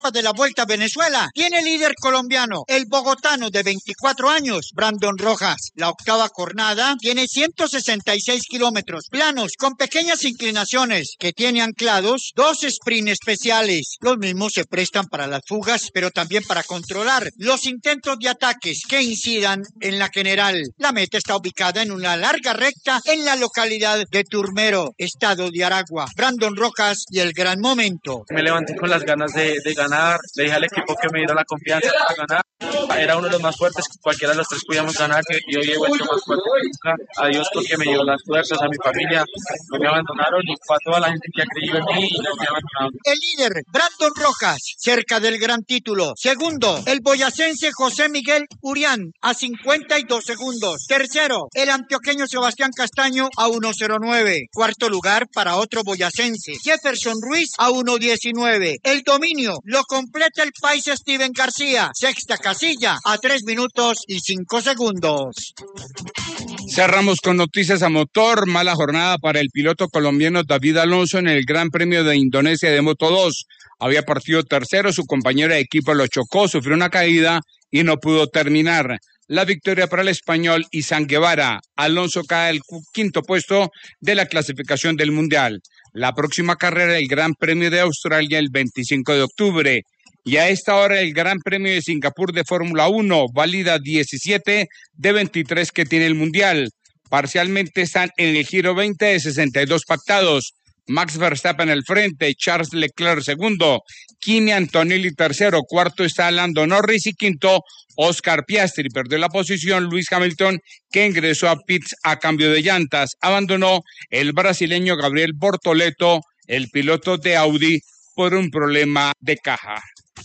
de la Vuelta a Venezuela tiene líder colombiano, el bogotano de 24 años, Brandon Rojas. La octava jornada tiene 166 kilómetros planos con pequeñas inclinaciones que tiene anclados 2 sprints especiales. Los mismos se prestan para las fugas, pero también para controlar los intentos de ataques que incidan en la general. La meta está ubicada en una larga recta en la localidad de Turmero, estado de Aragua. Brandon Rojas y el gran momento. Me levanté con las ganas de ganar, le dije al equipo que me diera la confianza para ganar. Era uno de los más fuertes, cualquiera de los tres podíamos ganar, y hoy he vuelto más fuerte que nunca. A Dios porque me dio las fuerzas, a mi familia, no me abandonaron, y fue a toda la gente que ha creído en mí y no me abandonaron. El líder, Brandon Rojas, cerca del gran título. Segundo, el boyacense José Miguel Urián, a 52 segundos. Tercero, el antioqueño Sebastián Castaño, a 1:09. Cuarto lugar para otro boyacense, Jefferson Ruiz, a 1:19. El dominio lo completa el país Steven García. Sexta casilla, a 3 minutos y 5 segundos. Cerramos con noticias a motor. Mala jornada para el piloto colombiano David Alonso en el Gran Premio de Indonesia de Moto 2. Había partido tercero, su compañero de equipo lo chocó, sufrió una caída y no pudo terminar. La victoria para el español Izan Guevara. Alonso cae al quinto puesto de la clasificación del Mundial. La próxima carrera, el Gran Premio de Australia, el 25 de octubre. Y a esta hora el Gran Premio de Singapur de Fórmula 1, válida 17 de 23 que tiene el Mundial. Parcialmente están en el giro 20 de 62 pactados. Max Verstappen al frente, Charles Leclerc segundo, Kimi Antonelli tercero, cuarto está Lando Norris y quinto Oscar Piastri. Perdió la posición Lewis Hamilton, que ingresó a pits a cambio de llantas. Abandonó el brasileño Gabriel Bortoleto, el piloto de Audi, por un problema de caja.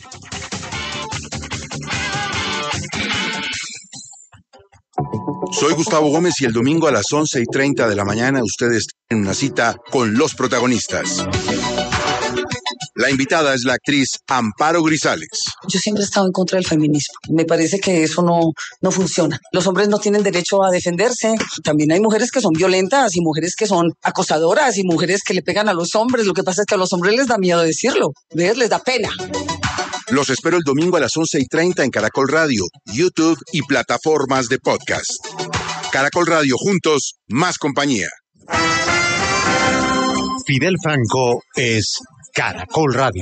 Soy Gustavo Gómez y el domingo a las 11:30 de la mañana ustedes tienen una cita con los protagonistas. La invitada es la actriz Amparo Grisales. Yo siempre he estado en contra del feminismo. Me parece que eso no funciona. Los hombres no tienen derecho a defenderse. También hay mujeres que son violentas y mujeres que son acosadoras y mujeres que le pegan a los hombres. Lo que pasa es que a los hombres les da miedo decirlo. ¿Ves? Les da pena. Los espero el domingo a las 11:30 en Caracol Radio, YouTube y plataformas de podcast. Caracol Radio, juntos, más compañía. Fidel Franco es Caracol Radio.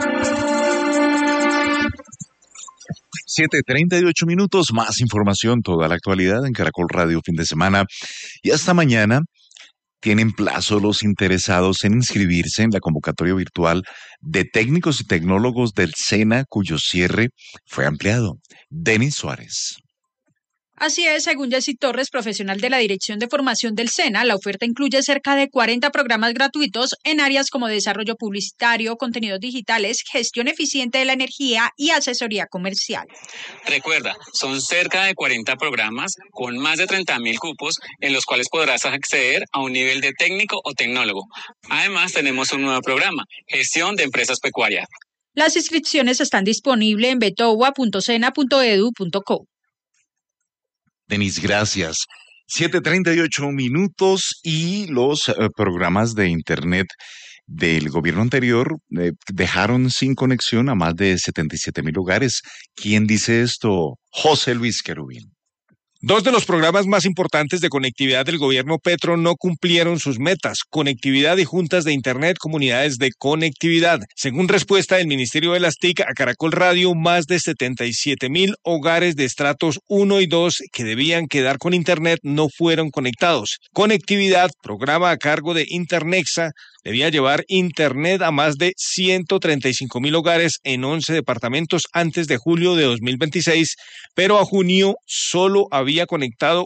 7:38 minutos, más información, toda la actualidad en Caracol Radio fin de semana. Y hasta mañana tienen plazo los interesados en inscribirse en la convocatoria virtual de técnicos y tecnólogos del SENA, cuyo cierre fue ampliado. Denis Suárez. Así es, según Jessy Torres, profesional de la Dirección de Formación del SENA, la oferta incluye cerca de 40 programas gratuitos en áreas como desarrollo publicitario, contenidos digitales, gestión eficiente de la energía y asesoría comercial. Recuerda, son cerca de 40 programas con más de 30.000 cupos en los cuales podrás acceder a un nivel de técnico o tecnólogo. Además, tenemos un nuevo programa, Gestión de Empresas Pecuarias. Las inscripciones están disponibles en betowa.sena.edu.co. Denis, gracias. 7:38 minutos y los programas de Internet del gobierno anterior dejaron sin conexión a más de 77,000 hogares. ¿Quién dice esto? José Luis Querubín. Dos de los programas más importantes de conectividad del gobierno Petro no cumplieron sus metas: conectividad y juntas de Internet, comunidades de conectividad. Según respuesta del Ministerio de las TIC a Caracol Radio, más de 77,000 hogares de estratos 1 y 2 que debían quedar con Internet no fueron conectados. Conectividad, programa a cargo de Internexa, debía llevar Internet a más de 135,000 hogares en 11 departamentos antes de julio de 2026, pero a junio solo había conectado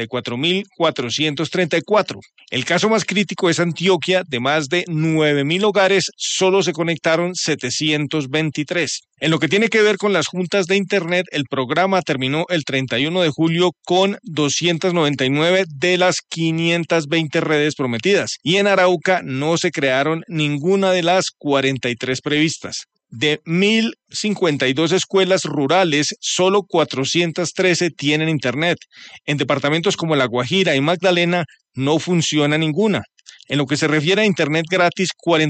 84,434. El caso más crítico es Antioquia. De más de 9,000 hogares, solo se conectaron 723. En lo que tiene que ver con las juntas de Internet, el programa terminó el 31 de julio con 299 de las 520 redes prometidas, y en Arauca no se crearon ninguna de las 43 previstas. De 1,052 escuelas rurales, solo 413 tienen Internet. En departamentos como La Guajira y Magdalena, no funciona ninguna. En lo que se refiere a Internet gratis,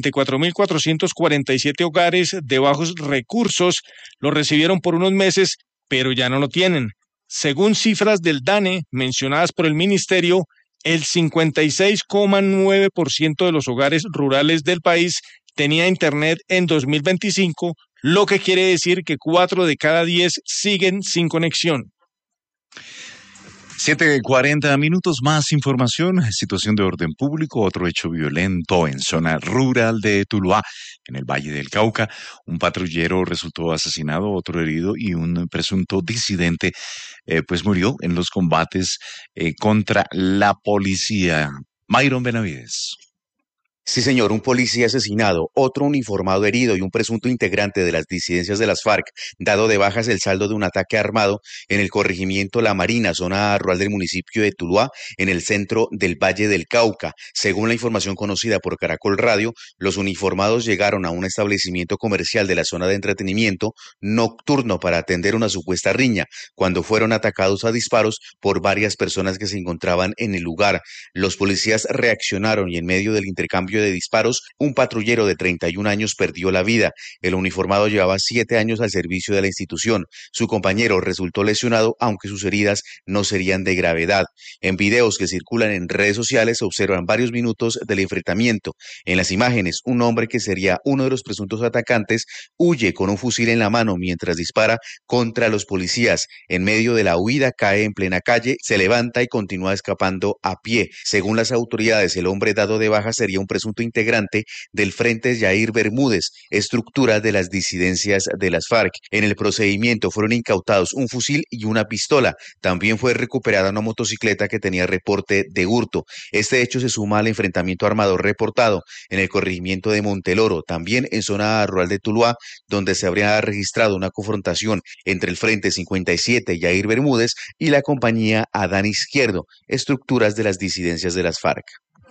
44.447 hogares de bajos recursos lo recibieron por unos meses, pero ya no lo tienen. Según cifras del DANE mencionadas por el ministerio, el 56,9% de los hogares rurales del país tenía Internet en 2025, lo que quiere decir que 4 de cada 10 siguen sin conexión. 7:40 minutos, más información, situación de orden público, otro hecho violento en zona rural de Tuluá, en el Valle del Cauca. Un patrullero resultó asesinado, otro herido y un presunto disidente pues murió en los combates contra la policía. Myron Benavides. Sí, señor, un policía asesinado, otro uniformado herido y un presunto integrante de las disidencias de las FARC, dado de bajas el saldo de un ataque armado en el corregimiento La Marina, zona rural del municipio de Tuluá, en el centro del Valle del Cauca. Según la información conocida por Caracol Radio, los uniformados llegaron a un establecimiento comercial de la zona de entretenimiento nocturno para atender una supuesta riña, cuando fueron atacados a disparos por varias personas que se encontraban en el lugar. Los policías reaccionaron y en medio del intercambio de disparos, un patrullero de 31 años perdió la vida. El uniformado llevaba 7 años al servicio de la institución. Su compañero resultó lesionado, aunque sus heridas no serían de gravedad. En videos que circulan en redes sociales se observan varios minutos del enfrentamiento. En las imágenes, un hombre que sería uno de los presuntos atacantes huye con un fusil en la mano mientras dispara contra los policías. En medio de la huida cae en plena calle, se levanta y continúa escapando a pie. Según las autoridades, el hombre dado de baja sería un presunto integrante del Frente Yair Bermúdez, estructura de las disidencias de las FARC. En el procedimiento fueron incautados un fusil y una pistola. También fue recuperada una motocicleta que tenía reporte de hurto. Este hecho se suma al enfrentamiento armado reportado en el corregimiento de Monteloro, también en zona rural de Tuluá, donde se habría registrado una confrontación entre el Frente 57 Yair Bermúdez y la compañía Adán Izquierdo, estructuras de las disidencias de las FARC.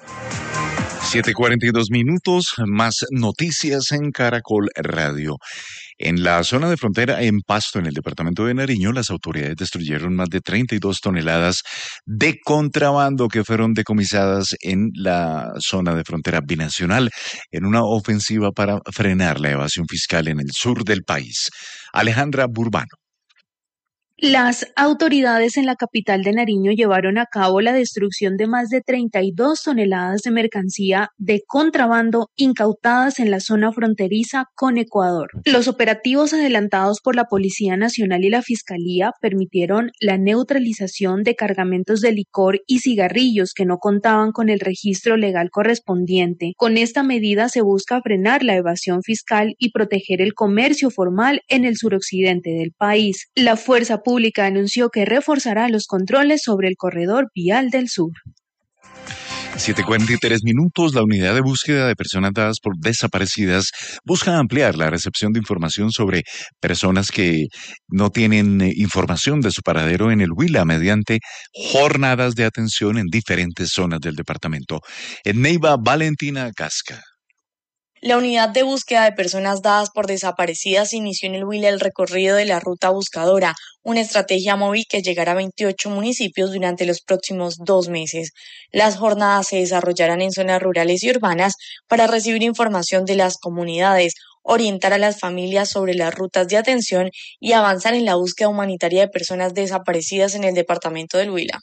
7:42 minutos, más noticias en Caracol Radio. En la zona de frontera en Pasto, en el departamento de Nariño, las autoridades destruyeron más de 32 toneladas de contrabando que fueron decomisadas en la zona de frontera binacional en una ofensiva para frenar la evasión fiscal en el sur del país. Alejandra Burbano. Las autoridades en la capital de Nariño llevaron a cabo la destrucción de más de 32 toneladas de mercancía de contrabando incautadas en la zona fronteriza con Ecuador. Los operativos adelantados por la Policía Nacional y la Fiscalía permitieron la neutralización de cargamentos de licor y cigarrillos que no contaban con el registro legal correspondiente. Con esta medida se busca frenar la evasión fiscal y proteger el comercio formal en el suroccidente del país. La Fuerza Pública anunció que reforzará los controles sobre el corredor vial del sur. 7:43 minutos, la unidad de búsqueda de personas dadas por desaparecidas busca ampliar la recepción de información sobre personas que no tienen información de su paradero en el Huila mediante jornadas de atención en diferentes zonas del departamento. En Neiva, Valentina Casca. La unidad de búsqueda de personas dadas por desaparecidas inició en el Huila el recorrido de la Ruta Buscadora, una estrategia móvil que llegará a 28 municipios durante los próximos 2 meses. Las jornadas se desarrollarán en zonas rurales y urbanas para recibir información de las comunidades, orientar a las familias sobre las rutas de atención y avanzar en la búsqueda humanitaria de personas desaparecidas en el departamento del Huila.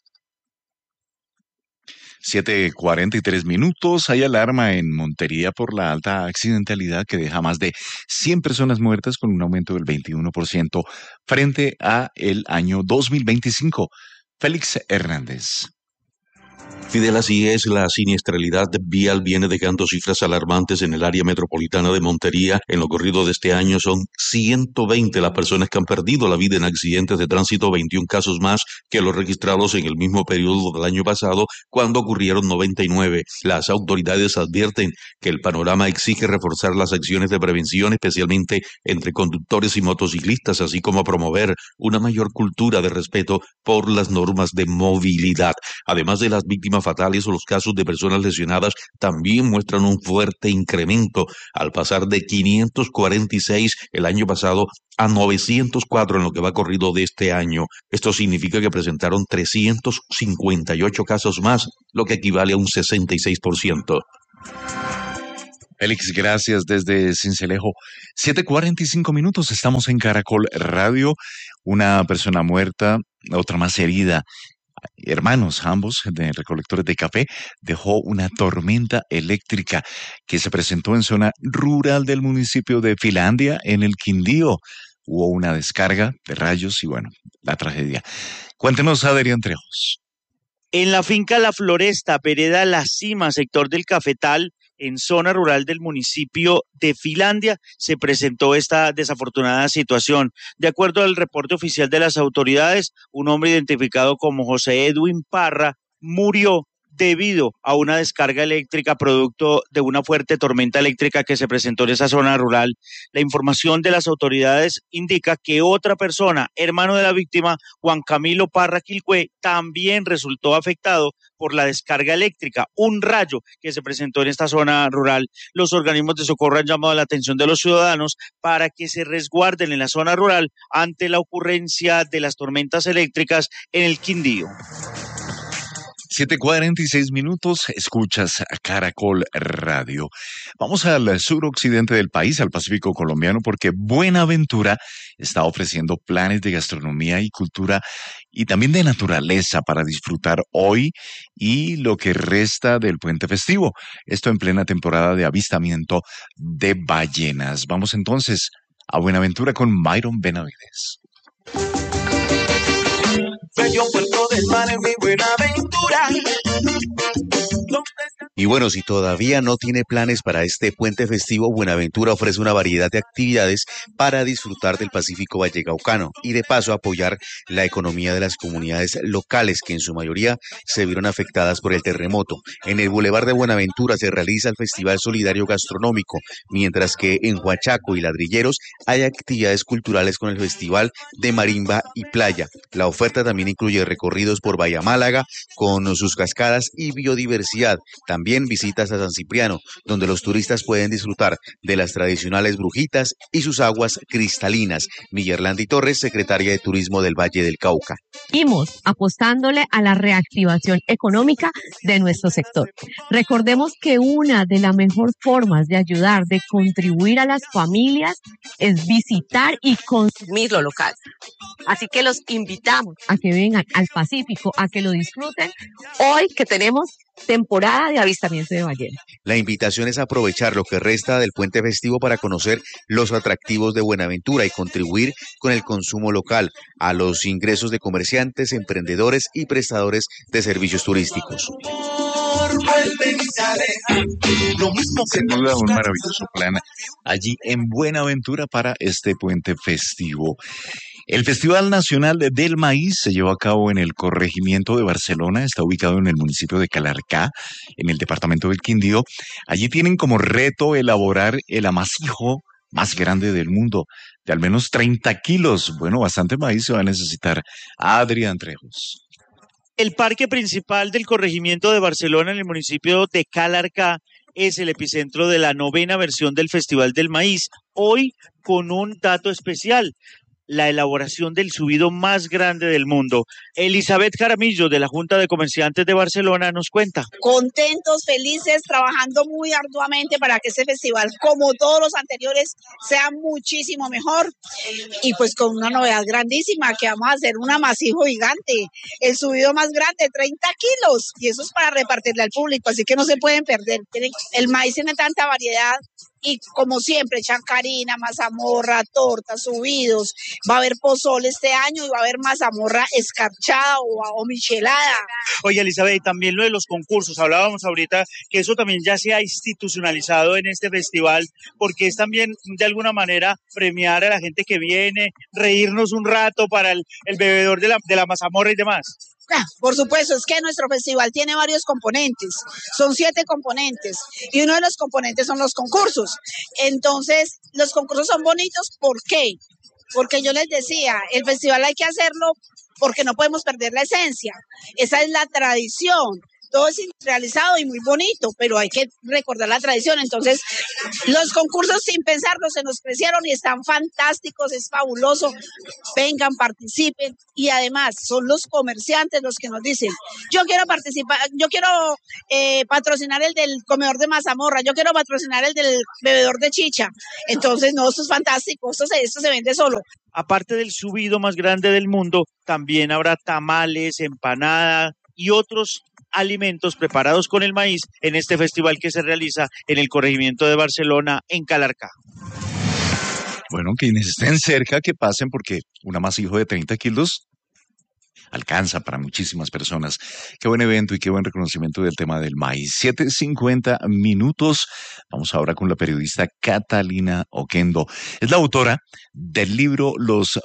7:43 minutos, hay alarma en Montería por la alta accidentalidad que deja más de 100 personas muertas con un aumento del 21% frente a el año 2025. Félix Hernández. Fidel, así es, la siniestralidad vial viene dejando cifras alarmantes en el área metropolitana de Montería. En lo corrido de este año son 120 las personas que han perdido la vida en accidentes de tránsito, 21 casos más que los registrados en el mismo periodo del año pasado, cuando ocurrieron 99. Las autoridades advierten que el panorama exige reforzar las acciones de prevención, especialmente entre conductores y motociclistas, así como promover una mayor cultura de respeto por las normas de movilidad. Además de las víctimas fatales o los casos de personas lesionadas también muestran un fuerte incremento al pasar de 546 el año año pasado a 904 en lo que va corrido de este año. Esto significa que presentaron 358 casos más, lo que equivale a un 66%. Félix, gracias desde Sincelejo. 7:45 minutos, estamos en Caracol Radio. Una persona muerta, otra más herida. Hermanos, ambos de recolectores de café, dejó una tormenta eléctrica que se presentó en zona rural del municipio de Finlandia, en el Quindío. Hubo una descarga de rayos y bueno, la tragedia. Cuéntenos, Adrián Trejos. En la finca La Floresta, vereda La Cima, sector del Cafetal, en zona rural del municipio de Finlandia, se presentó esta desafortunada situación. De acuerdo al reporte oficial de las autoridades, un hombre identificado como José Edwin Parra murió debido a una descarga eléctrica producto de una fuerte tormenta eléctrica que se presentó en esa zona rural. La información de las autoridades indica que otra persona, hermano de la víctima, Juan Camilo Parra Quilcue, también resultó afectado por la descarga eléctrica, un rayo que se presentó en esta zona rural. Los organismos de socorro han llamado la atención de los ciudadanos para que se resguarden en la zona rural ante la ocurrencia de las tormentas eléctricas en el Quindío. 7:46 minutos, escuchas a Caracol Radio. Vamos al suroccidente del país, al Pacífico colombiano, porque Buenaventura está ofreciendo planes de gastronomía y cultura y también de naturaleza para disfrutar hoy y lo que resta del puente festivo. Esto en plena temporada de avistamiento de ballenas. Vamos entonces a Buenaventura con Myron Benavides. Bello Puerto del Mar en mi Buenaventura. Y bueno, si todavía no tiene planes para este puente festivo, Buenaventura ofrece una variedad de actividades para disfrutar del Pacífico vallecaucano y de paso apoyar la economía de las comunidades locales que en su mayoría se vieron afectadas por el terremoto. En el Boulevard de Buenaventura se realiza el Festival Solidario Gastronómico, mientras que en Huachaco y Ladrilleros hay actividades culturales con el Festival de Marimba y Playa. La oferta también incluye recorridos por Bahía Málaga con sus cascadas y biodiversidad. También visitas a San Cipriano, donde los turistas pueden disfrutar de las tradicionales brujitas y sus aguas cristalinas. Millerlandi Torres, secretaria de Turismo del Valle del Cauca. Seguimos apostándole a la reactivación económica de nuestro sector. Recordemos que una de las mejores formas de ayudar, de contribuir a las familias, es visitar y consumir lo local. Así que los invitamos a que vengan al Pacífico, a que lo disfruten hoy que tenemos temporada de avistamiento de ballenas. La invitación es aprovechar lo que resta del puente festivo para conocer los atractivos de Buenaventura y contribuir con el consumo local, a los ingresos de comerciantes, emprendedores y prestadores de servicios turísticos. Sin duda, un maravilloso plan allí en Buenaventura para este puente festivo. El Festival Nacional del Maíz se llevó a cabo en el corregimiento de Barcelona, está ubicado en el municipio de Calarcá, en el departamento del Quindío. Allí tienen como reto elaborar el amasijo más grande del mundo, de al menos 30 kilos. Bueno, bastante maíz se va a necesitar. Adrián Trejos. El parque principal del corregimiento de Barcelona, en el municipio de Calarcá, es el epicentro de la 9ª versión del Festival del Maíz. Hoy con un dato especial: la elaboración del subido más grande del mundo. Elizabeth Jaramillo, de la Junta de Comerciantes de Barcelona, nos cuenta. Contentos, felices, trabajando muy arduamente para que este festival, como todos los anteriores, sea muchísimo mejor. Y pues con una novedad grandísima, que vamos a hacer un amasijo gigante, el subido más grande, 30 kilos. Y eso es para repartirle al público, así que no se pueden perder. El maíz tiene tanta variedad. Y como siempre, chacarina, mazamorra, tortas, subidos. Va a haber pozole este año y va a haber mazamorra escarchada o michelada. Oye, Elizabeth, también lo de los concursos. Hablábamos ahorita que eso también ya se ha institucionalizado en este festival, porque es también, de alguna manera, premiar a la gente que viene, reírnos un rato para el bebedor de la mazamorra y demás. Por supuesto, es que nuestro festival tiene varios componentes, son 7 componentes y uno de los componentes son los concursos. Entonces, los concursos son bonitos, ¿por qué? Porque yo les decía, el festival hay que hacerlo porque no podemos perder la esencia. Esa es la tradición todo es industrializado y muy bonito, pero hay que recordar la tradición. Entonces, los concursos sin pensarlo se nos crecieron y están fantásticos, es fabuloso. Vengan, participen y además son los comerciantes los que nos dicen, yo quiero participar, yo quiero patrocinar el del comedor de mazamorra, yo quiero patrocinar el del bebedor de chicha. Entonces, no, esto es fantástico, esto se vende solo. Aparte del subido más grande del mundo, también habrá tamales, empanada y otros alimentos preparados con el maíz en este festival que se realiza en el corregimiento de Barcelona, en Calarcá. Bueno, quienes estén cerca, que pasen, porque un amasijo de 30 kilos alcanza para muchísimas personas. Qué buen evento y qué buen reconocimiento del tema del maíz. 7:50 minutos. Vamos ahora con la periodista Catalina Oquendo. Es la autora del libro Los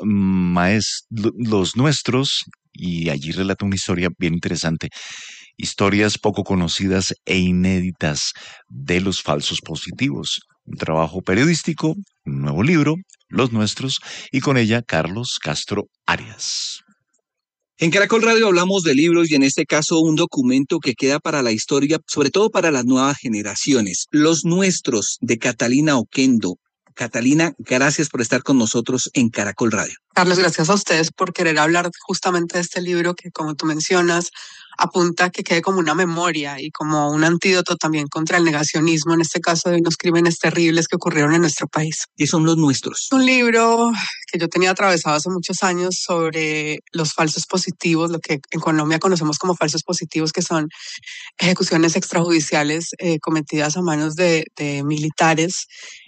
Nuestros, y allí relata una historia bien interesante. Historias poco conocidas e inéditas de los falsos positivos. Un trabajo periodístico, un nuevo libro, Los Nuestros, y con ella Carlos Castro Arias. En Caracol Radio hablamos de libros y en este caso un documento que queda para la historia, sobre todo para las nuevas generaciones. Los Nuestros, de Catalina Oquendo. Catalina, gracias por estar con nosotros en Caracol Radio. Carlos, gracias a ustedes por querer hablar justamente de este libro que, como tú mencionas, apunta a que quede como una memoria y como un antídoto también contra el negacionismo, en este caso de unos crímenes terribles que ocurrieron en nuestro país. ¿Qué son Los Nuestros? Un libro que yo tenía atravesado hace muchos años sobre los falsos positivos, lo que en Colombia conocemos como falsos positivos, que son ejecuciones extrajudiciales cometidas a manos de militares,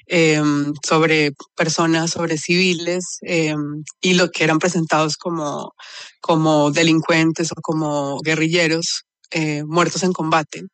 sobre personas, sobre civiles, y lo que eran presentados como delincuentes o como guerrilleros muertos en combate.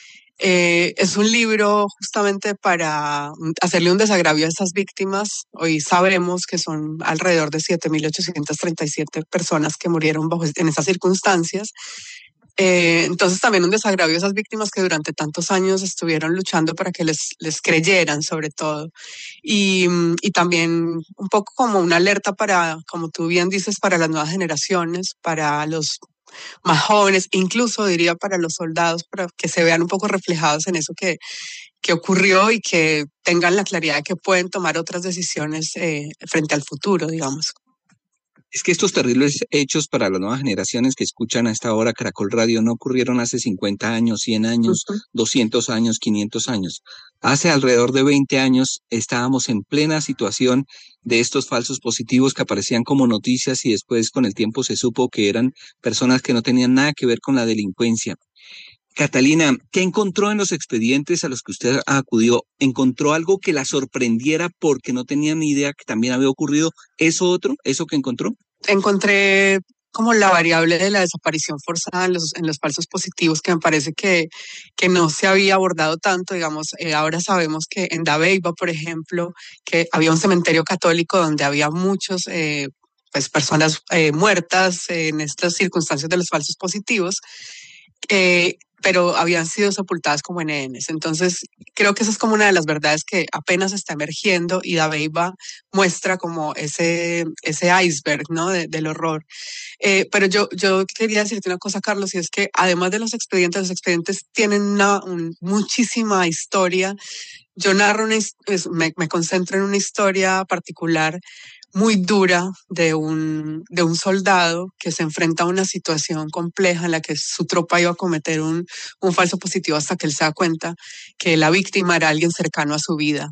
Es un libro justamente para hacerle un desagravio a estas víctimas. Hoy sabemos que son alrededor de 7.837 personas que murieron en esas circunstancias. Entonces también un desagravio a esas víctimas que durante tantos años estuvieron luchando para que les creyeran, sobre todo, y también un poco como una alerta para, como tú bien dices, para las nuevas generaciones, para los más jóvenes, incluso diría para los soldados, para que se vean un poco reflejados en eso que ocurrió y que tengan la claridad de que pueden tomar otras decisiones frente al futuro, digamos. Es que estos terribles hechos para las nuevas generaciones que escuchan a esta hora Caracol Radio no ocurrieron hace 50 años, 100 años, 200 años, 500 años. Hace alrededor de 20 años estábamos en plena situación de estos falsos positivos que aparecían como noticias y después con el tiempo se supo que eran personas que no tenían nada que ver con la delincuencia. Catalina, ¿qué encontró en los expedientes a los que usted acudió? ¿Encontró algo que la sorprendiera porque no tenía ni idea que también había ocurrido eso que encontró? Encontré como la variable de la desaparición forzada en los falsos positivos, que me parece que no se había abordado tanto, digamos. Ahora sabemos que en Dabeiba, por ejemplo, que había un cementerio católico donde había muchos personas muertas en estas circunstancias de los falsos positivos, pero habían sido sepultadas como NNs. Entonces, creo que esa es como una de las verdades que apenas está emergiendo y Dabeiba muestra como ese iceberg, ¿no? del horror. Pero yo quería decirte una cosa, Carlos, y es que además de los expedientes tienen muchísima historia. Yo narro me concentro en una historia particular muy dura de un soldado que se enfrenta a una situación compleja en la que su tropa iba a cometer un falso positivo hasta que él se da cuenta que la víctima era alguien cercano a su vida.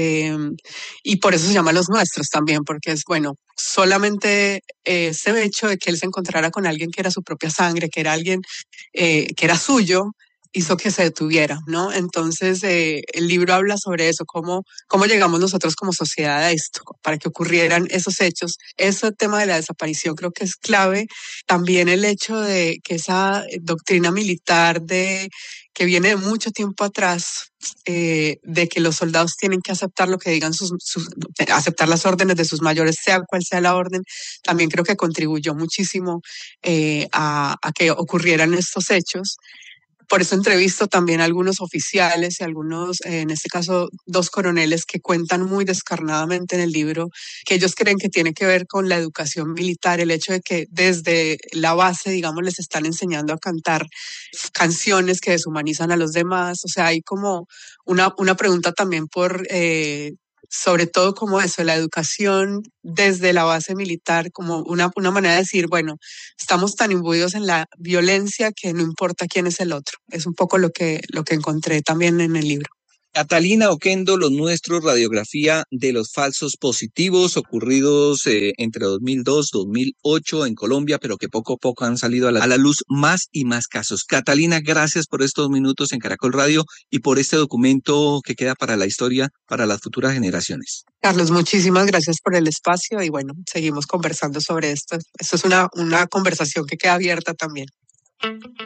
Y por eso se llama Los Nuestros también, porque es, bueno, solamente ese hecho de que él se encontrara con alguien que era su propia sangre, que era alguien que era suyo, hizo que se detuviera, ¿no? Entonces, el libro habla sobre eso, cómo llegamos nosotros como sociedad a esto, para que ocurrieran esos hechos. Ese tema de la desaparición creo que es clave. También el hecho de que esa doctrina militar que viene de mucho tiempo atrás, de que los soldados tienen que aceptar lo que digan aceptar las órdenes de sus mayores, sea cual sea la orden, también creo que contribuyó muchísimo a que ocurrieran estos hechos. Por eso entrevisto también a algunos oficiales y algunos, en este caso, 2 coroneles que cuentan muy descarnadamente en el libro que ellos creen que tiene que ver con la educación militar, el hecho de que desde la base, digamos, les están enseñando a cantar canciones que deshumanizan a los demás. O sea, hay como una pregunta también por... sobre todo como eso, la educación desde la base militar, como una manera de decir, bueno, estamos tan imbuidos en la violencia que no importa quién es el otro. Es un poco lo que encontré también en el libro. Catalina Oquendo, Los Nuestros, radiografía de los falsos positivos ocurridos entre 2002 y 2008 en Colombia, pero que poco a poco han salido a la luz más y más casos. Catalina, gracias por estos minutos en Caracol Radio y por este documento que queda para la historia, para las futuras generaciones. Carlos, muchísimas gracias por el espacio y bueno, seguimos conversando sobre esto. Esto es una conversación que queda abierta también.